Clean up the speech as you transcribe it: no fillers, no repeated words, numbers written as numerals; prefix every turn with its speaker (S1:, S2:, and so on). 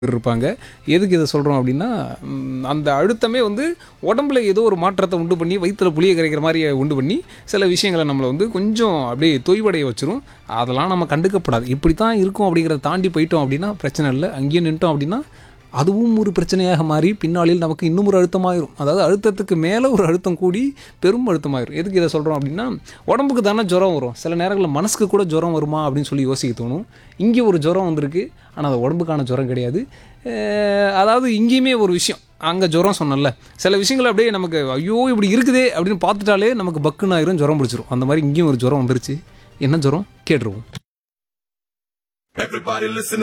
S1: இருப்பாங்க. எதுக்கு இத சொல்றோம் அப்டின்னா, அந்த அழுத்தமே வந்து உடம்புல ஏதோ ஒரு மாற்றத்த உண்டு பண்ணி, வயித்துல புளிய கரைக்கிற மாரி உண்டு பண்ணி, சில விஷயங்கள நம்மள வந்து கொஞ்சம் அப்டியே தொய்வடைய வச்சுரும். அதெல்லாம் நம்ம கண்டுக்கப்படாது. இப்படித்தான் இருக்கும் அப்படிங்கிறத தாண்டி போயிட்டோம் அப்டின்னா பிரச்சனை இல்ல. அங்கேயே நின்ட்டோம் அப்டின்னா, அதுவும் ஒரு பிரச்சனையாக மாறி பின்னாளில் நமக்கு இன்னும் ஒரு அழுத்தமாயிரும். அதாவது அழுத்தத்துக்கு மேல ஒரு அழுத்தம் கூடி பெரும் அழுத்தமாயிரும். எதுக்கு இத சொல்றோம் அப்டின்னா, உடம்புக்கு தானே ஜுரம் வரும். சில நேரங்கள்ல மனசுக்கு கூட ஜுரம் வருமா அப்படின்னு சொல்லி யோசிக்க தோணும். இங்கே ஒரு ஜுரம் வந்திருக்கு. ஆனா அது உடம்புக்கான ஜுரம் கிடையாது. அதாவது இங்கேயுமே ஒரு விஷயம். அங்க ஜுரம் சொன்னேன்ல. சில விஷயங்கள் அப்படியே நமக்கு ஐயோ! இப்படி இருக்குதே அப்படின்னு பார்த்துட்டாலே நமக்கு பக்குன்னு ஆயிரும் ஜுரம் பிடிச்சிரும். அந்த மாரி இங்கேயும் ஒரு ஜுரம் வந்துருச்சு. என்ன ஜுரம்? கேட்டுருவோம்.
S2: Everybody listen